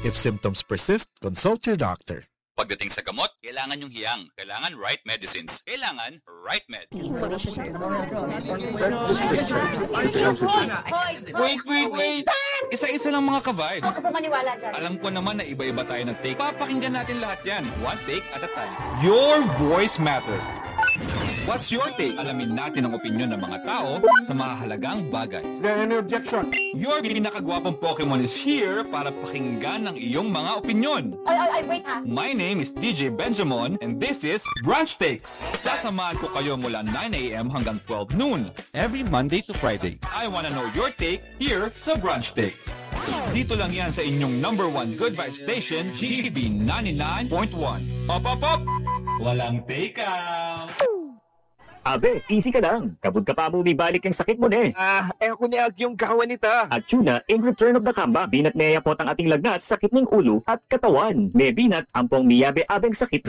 If symptoms persist, consult your doctor. Pagdating sa gamot, kailangan yung hiyang. Kailangan right medicines. Kailangan right med. Wait! Isa-isa lang mga ka-vibes. Ako po maniwala dyan. Alam ko naman na iba-iba tayo ng take. Papakinggan natin lahat yan. One take at a time. Your voice matters. What's your take? Alamin natin ang opinion ng mga tao sa mahalagang bagay. Is there any objection? Your pinakagwapong Pokemon is here para pakinggan ang iyong mga opinion. Ay, wait ha. My name is DJ Benjamin and this is Brunch Takes. Sasamahan ko kayo mula 9 a.m. hanggang 12 noon. Every Monday to Friday. I wanna know your take here sa Brunch Takes. Dito lang yan sa inyong #1 Good Vibe Station, GB 99.1. Op! Walang take out! Abe, easy ka lang. Kabud ka pa mo bibalik yung sakit mo ne. Ako ni Ag yung kawan nita. At tuna, in return of the comeback, binat neya po ang ating lagnat, sakit ng ulo at katawan. May binat, ampong miyabe abeng sakit.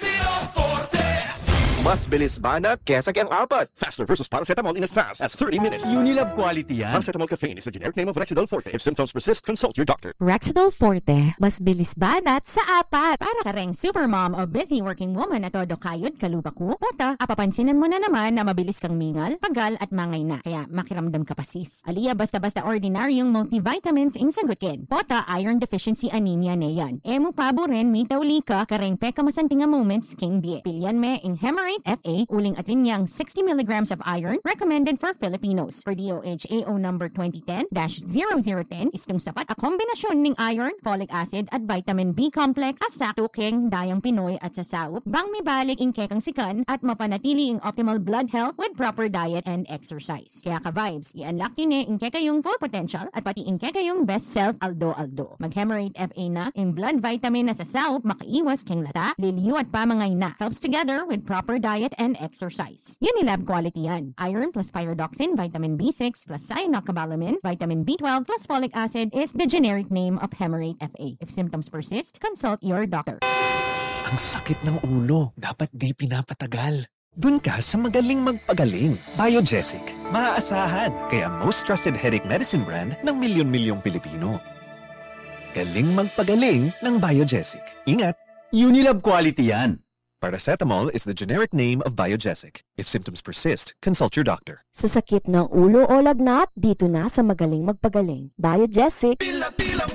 Mas bilis banat kesa kayang apat. Faster versus paracetamol in as fast as 30 minutes. Unilab quality yan. Paracetamol caffeine is the generic name of Rexidol Forte. If symptoms persist, consult your doctor. Rexidol Forte, mas bilis banat sa apat. Para ka ring supermom o busy working woman na todo kayod kaluba ko, puta, apapansinan mo na naman na mabilis kang mingal, pagal at mangay na. Kaya makiramdam ka pa sis. Aliya basta-basta ordinaryong multivitamins insagutkin. Pota, iron deficiency anemia na yan. Emu pabo rin, mitauli ka, kareng peka masantinga moments, king bie. Pilyan me, ing hemorrhage FA, uling atin niyang 60 milligrams of iron recommended for Filipinos. For DOH AO number 2010-0010, istong sapat a kombinasyon ng iron, folic acid at vitamin B complex at sakto keng dayang Pinoy at sasaup, bang mibalik ing kekang sikan at mapanatili ing optimal blood health with proper diet and exercise. Kaya ka-vibes, i-unlock yun ing kekayong full potential at pati ing kekayong best self aldo. Mag-Hemorrhage FA na, ing blood vitamin na sasaup, makaiwas keng lata, liliw at pamangay na. Helps together with proper diet and exercise. Unilab quality yan. Iron plus pyridoxine, vitamin B6 plus cyanocobalamin, vitamin B12 plus folic acid is the generic name of Hemorrhage FA. If symptoms persist, consult your doctor. Ang sakit ng ulo, dapat di pinapatagal. Dun ka sa magaling magpagaling. Biogesic. Maaasahan, kaya most trusted headache medicine brand ng milyon-milyong Pilipino. Galing magpagaling ng Biogesic. Ingat! Unilab quality yan. Paracetamol is the generic name of Biogesic. If symptoms persist, consult your doctor. Sa sakit ng ulo o lagnat, dito na sa magaling magpagaling. Biogesic.